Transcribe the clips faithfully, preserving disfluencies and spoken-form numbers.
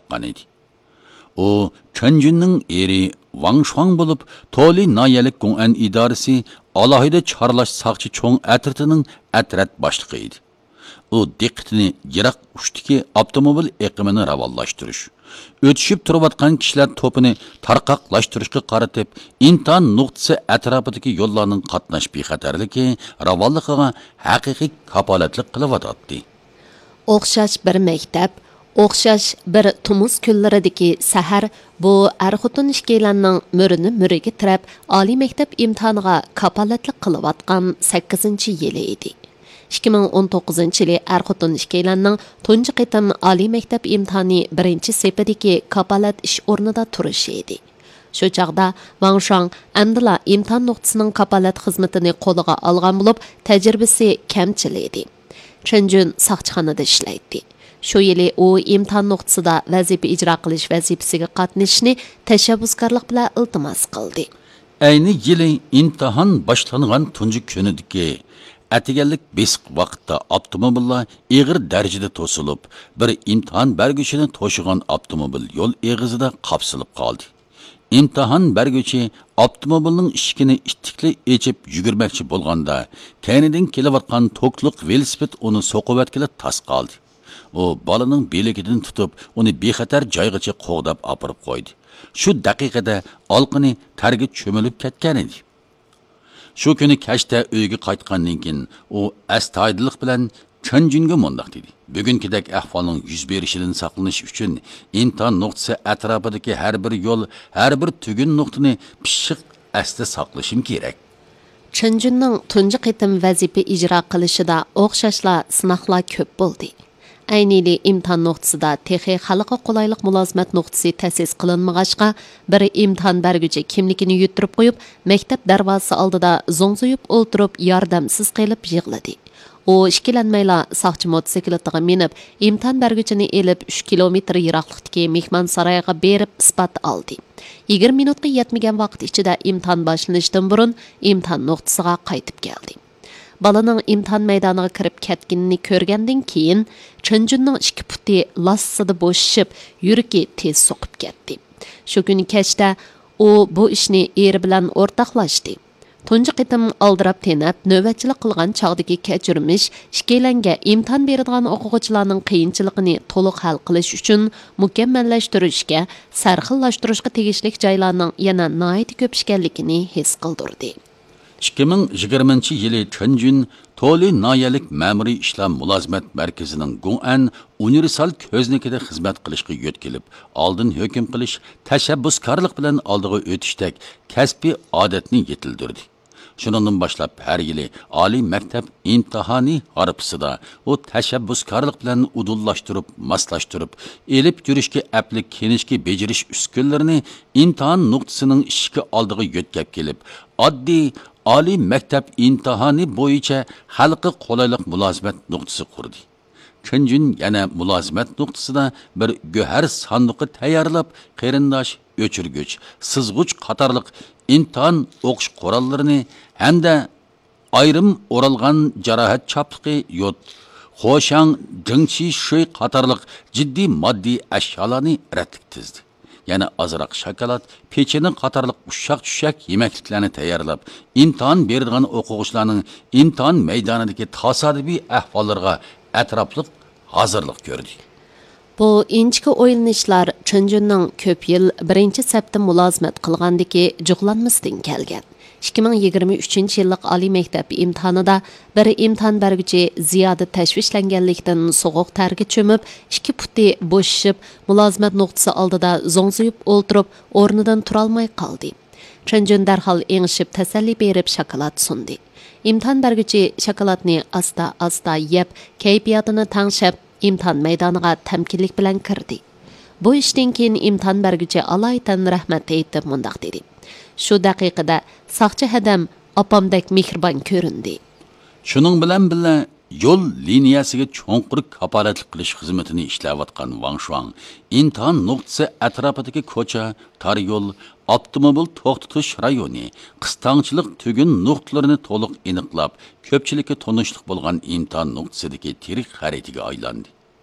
topgan edi. O, Chunjunning eri Wang Shuang bo'lib, Toli noyalik Gong'an idorasi alohida chorlash saqchi cho'ng atritining atrat boshlig'i edi. U diqqatini yiroq uchdagi avtomobil eqimini ravollashtirish, o'tishib turayotgan kishilar to'pini tarqoqlashtirishga qaratib, imtihon nuqtasi atrofidagi yo'llarning qatnash bexatarligi ravolligiga haqiqiy kapolatlik qilyotdi. O'xshash bir maktab, o'xshash bir tumuz kunlaridagi sahar bu ar-xotin ishkilarning murini muriga tirab, oliy maktab imtihoniga kapolatlik qilayotgan sakkizinchi yili edi. ikki ming o'n to'qqizinchi yili ar-xotin ishkilarning tunji qitim oliy maktab imtihoni birinchi sepidagi kapolat ish o'rnida turishi edi. Shu chaqda Wang Shuang amdila imtihon nuqtasining kapolat xizmatini qo'liga olgan bo'lib, tajribasi kamchil edi. Chunjun soqchixonada ishlaydi. Shu yili u imtihon nuqtasida vazifa ijro qilish vazifasiga qatnashishni tashabbuskorlik bilan iltimos qildi. Ayni yili imtihon boshlangan tunji kunidagi Atiganlik besiq vaqtda avtomobillar ig'ir darajada to'silib, bir imtihon berguchini to'shigan avtomobil yo'l eg'izida qapsilib qoldi. Imtihon berguchi avtomobilning eshigini ittikli echib yugurmoqchi bo'lganda, kaynidan kelayotgan to'qliq velosiped uni so'qivatkila tas qoldi. U bolaning beligidan tutib, uni bexatar joygacha qo'g'dab opirib qo'ydi. Shu daqiqada olqini targa cho'milib ketgan edi. Shu kuni kashda uyga qaytgandan keyin u astoydillik bilan Chunjunga mundaq dedi. Bugünkidek ahvolning yuz berishidan saqlanish uchun imtihon nuqtasi atrofidagi har bir yo'l, har bir tugun nuqtani pishiq asda saqlashim kerak. Chunjunning tunji qitim vazifa ijro qilishida o'xshashlar sinoqlar ko'p bo'ldi. Aynili imtihon nuqtasida texi xalqqa qulaylik mulozimat nuqtasi ta'sis qilinmag'achqa, bir imtihon berguchi kimligini yutirib qo'yib, maktab darvozasi oldida zo'ngzuyib o'ltirib, yordamsiz qilib yig'ladi. U ishkilanmayla soqchi mototsikletiga minib, imtihon berguchini elib uch kilometr yiroqlikdagi mehmon saroyiga berib isbot oldi. yigirma minutga yetmagan vaqt ichida imtihon boshlanishdan burun imtihon nuqtasiga qaytib keldi. Balaning imtihon maydoniga kirib ketganini ko'rgandan keyin Chunjunning ikki puti lassida bo'shishib, yuragi tez so'qib ketdi. Shu kuni kechda u bu ishni eri bilan o'rtoqlashdi. Tunji qitim oldirab tenab, navbatchilik qilgan chog'dagi kechirmish, ishkilanga imtihon beradigan o'quvchilarning qiyinchiligini to'liq hal qilish uchun mukammallashtirishga, sarxillashtirishga tegishli joylarning yana nihoyat ko'p ekanligini his qildirdi. ikki ming yigirmanchi yili Chunjun Toli noyalik ma'muriy ishlar mulozimat markazining Gong'an universal ko'znikida xizmat qilishga yo'tkilib, oldin hukm qilish, tashabbuskorlik bilan oldiga o'tishdek kasbiy odatni yetildirdi. Shundan boshlab har yili oliy maktab imtihoni harfisida u tashabbuskorlik bilan udullashtirib, moslashtirib, elib yurishga aplik kenishga bejirish uskunlarini imtihon nuqtasining ishki oldiga yo'tkab kelib, oddiy oliy maktab imtihoni bo'yicha xalqqa qulaylik mulozimat nuqtasi qurdi. Chunjun yana mulozimat nuqtasida bir go'har sanduqi tayyorlab, qarindosh, o'chirgich, sizg'uch qatorliq imtihon o'qish qurollarini hamda ayrim o'ralgan jarohat chopliqi yot, xo'shang, jingchi shuy qatorliq jiddiy moddiy ashyolarni ratlik tizdi. Yana azroq shokolad, pecheni qatorliq ushaq-tushak yemakliklarni tayyorlab, imtihon beradigan o'quvchilarning imtihon maydonidagi tasodifiy ahvollarga atrofliq hozirlik ko'rdi. Bu inchki o'ylanishlar Chunjunning ko'p yil birinchi sapda mulozimat qilgandagi jug'lanmasdan kelgan. ikki ming yigirma uchinchi yillik oliy maktab imtihonida bir imtihon berguchi ziyoda tashvishlanganlikdan so'g'uq targa cho'mib, ikki puti bo'shishib, mulozimat nuqtasi oldida zo'ngzuyib o'ltirib, o'rnidan turolmay qoldi. Chunjun darhol engishib tasalli berib shokolad sundi. Imtihon berguchi shokoladni asta-asta yeb, kayfiyatini tangshab, imtihon maydoniga tamkinlik bilan kirdi. Bu ishdan keyin imtihon berguchi alaytan rahmat aytib mundaq dedi. Shu daqiqada soqchi hadam opamdek mehribon ko'rindi. Shuning bilan birga yo'l liniyasiga cho'nqur kapolatlik qilish xizmatini ishlayotgan Wang Shuang imtihon nuqtasi atrofidagi ko'cha, tar yo'l, avtomobil to'xtatish rayoni, qistongchilik tugun nuqtalarini to'liq aniqlab, ko'pchilikka tanishlik bo'lgan imtihon nuqtasidagi tirik xaritaga aylandi.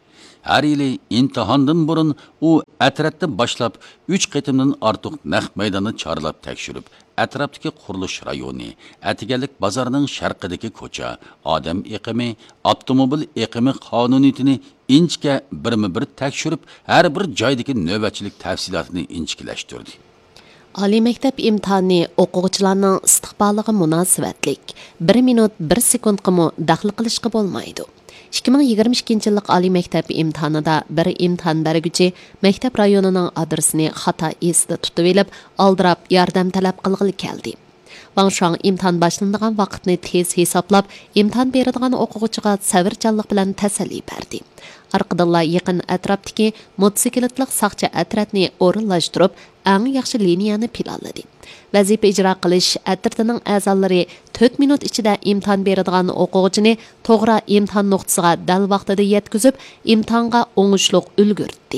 Her yili imtihandan burun u atratdan başlap üç qitimdan artıq naq maydonni çarlap tekshirib, atrofdagi qurilish rayoni, atiganlik bozorining sharqidagi ko'cha, odam iqimi, avtomobil iqimi qonuniyatini inchga birma-bir tekshirib, har bir joydagi navbatchilik tafsilotini inchikilashtirdi. Oliy maktab imtihoni o'quvchilarning istiqboliga munosabatlik. bir minut bir sekundga daxl qilishga bo'lmaydi. ikki ming yigirma ikkinchi yillik oliy maktab imtihonida bir imtihon berguvchi maktab rayonining adresini xato esida tutib olib, aldirab yordam talab qilg'ili keldi. Ваңшаң imtihon boshlanadigan vaqtni tez hisoblab, imtihon beradigan o'quvchiga sabrchanlik bilan tasalli berdi. Arqadilla yaqin atrofdagi motosikletlik saqchi atratni o'rinlashtirib, eng yaxshi liniyani planladi. Vazifa ijro qilish atratining a'zolari to'rt minut ichida imtihon beradigan o'quvchini to'g'ri imtihon nuqtasiga dal vaqtida yetkazib, imtihonga o'ngishli ulgurdi.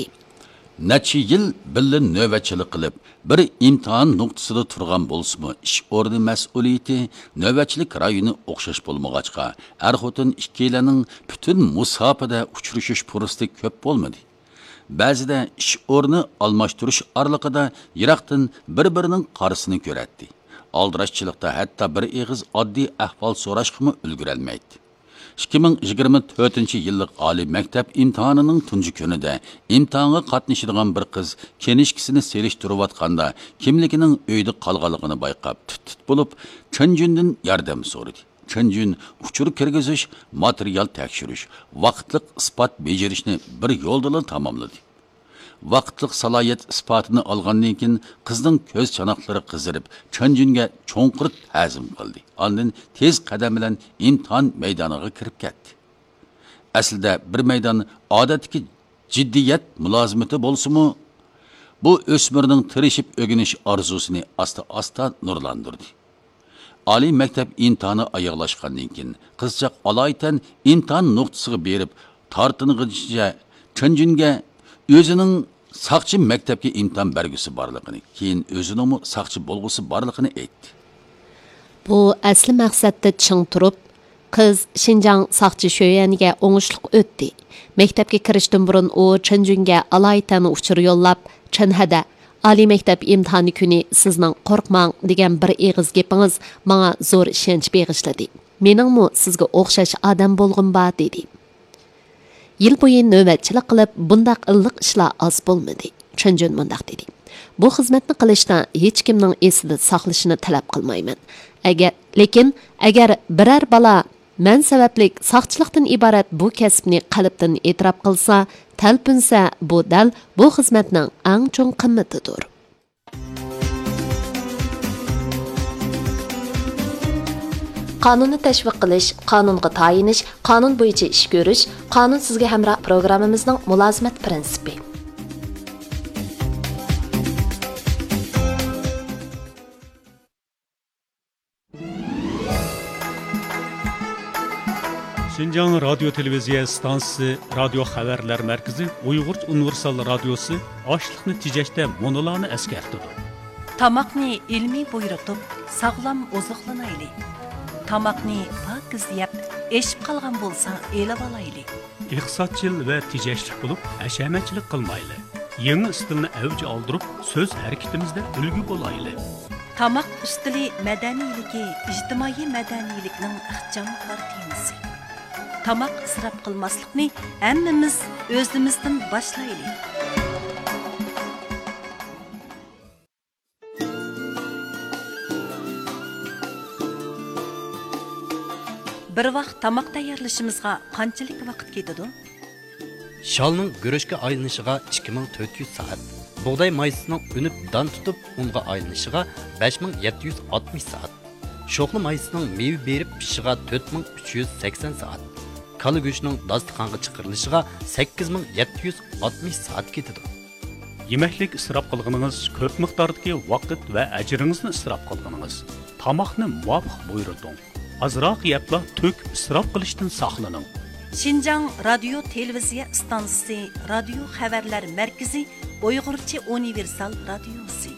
Neçə yil birlə növbətçilik qilib, bir imtihan nöqtəsində turğan bolsunmu, iş ordu məsuliyyəti növbətçilik rayonu oxşaş bolmağaçqa, er-xotin ikkilərinin bütün musafada uçuruşuş fürsəti köp bolmadı. Bəzida iş ornu almashtırış aralığında yiraqdan bir-birinin qarşısını görətdi. Aldırışçılıqda hətta bir eğiz addi əhval so'rashqımı ulguralmaydı. ikki ming yigirma to'rtinchi yillik oliy maktab imtihonining tunji kunida imtihonga qatnashadigan bir qiz kenishkisini selishtirayotganda kimligining uyda qolganligini bayqab tut-tut bo'lib Chunjundan yordam so'radi. Chunjun uchur kirgizish, material tekshirish, vaqtliq isbot bejarishni bir yo'lda tamomladi. Vaqtliq salohiyat isbotini olgandan keyin qizning ko'z chanoqlari qizirib, Chunjunga cho'nqir ta'zim qildi. Ondan tez qadam bilan imtihon maydoniga kirib ketdi. Aslida bir maydon odatdagi jiddiyat mulozimati bo'lsa-mu, bu o'smirning tirishib o'g'inish orzusini asta-asta nurlantirdi. Oliy maktab imtihoni oyoqlashgandan keyin qizchaq alaytan imtihon nuqtasiga berib, torting'icha Chunjunga o'zining saqchi maktabga imtihon bergusi borligini, keyin o'zining saqchi bo'lgusi borligini aytdi. Bu asli maqsadda ching turib, qiz Xinjiang saqchi sho'yaniga o'ngishliq o'tdi. Maktabga kirishdan burun u Chunjunga alaytan uchur yo'llab, Chinhada oliy maktab imtihoni kuni sizning qo'rqmang degan bir eg'iz gapingiz menga zo'r ishonch beg'ishladi. Meningmi sizga o'xshash odam bo'lg'im bor dedi. Yil bo'yi navbatchilik qilib, bundaq illiq ishlar oz bo'lmadi. Chunjun mundaq dedi. Bu xizmatni qilishdan hech kimning esida saqlashini talab qilmayman. Agar lekin agar biror bola men sabablik saqchilikdan iborat bu kasbni qalbdan e'tirof qilsa, talpinsa, bu dal bu xizmatning eng cho'ng qimmatidir. Qonunni tashviq qilish, qonunga tayinish, qonun bo'yicha ish ko'rish, qonun sizga hamroh programmamizning mulozimat prinsipi. Şinjan Radyo Televiziya Stansiyasi Radio Xabarlar Markazi Uyg'ur Universal Radiosi ochliqni tejashda monolarni eskartdi. Tamoqni ilmiy buyurtib, sog'lom oziqlanaylik. Tamoqni pokiz yeb, eshib qolgan bo'lsa, elib olaylik. Iqtisodchil va tejashlik bo'lib, hashamatchilik qilmaylik. Yangi stilni avj oldirib, so'z harakatimizda ulgu bo'laylik. Tamoq ustili madaniyligi, ijtimoiy madaniylikning ixchamkor temasi. Tamoq isrof qilmaslikni hammamiz o'zimizdan boshlaylik. Bir vaqt tamoq tayyorlashimizga qanchalik vaqt ketadi? Shalning guruchga aylanishiga ikki ming to'rt yuz soat, bug'doy maysining unib don tutib unga aylanishiga besh ming yetti yuz oltmish soat, sho'xli maysining meva berib pishishiga to'rt ming uch yuz sakson soat, kala go'shtining dasturxonga chiqarilishiga sakkiz ming yetti yuz oltmish soat ketadi. Yemeklik isrof qilganingiz ko'p miqdordagi vaqt va ajringizni isrof qilganingiz. Tamoqni muvofiq buyurting. Azroq yepla to'k isrof qilishdan saqlaning. Xinjiang Radio Televiziya Stansiyasi Radio Xabarlar Markazi Uyg'urcha universal radiosi.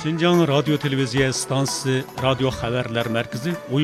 Şinjan Radio Televiziya Stansiyasi Radio Xabarlar Markazi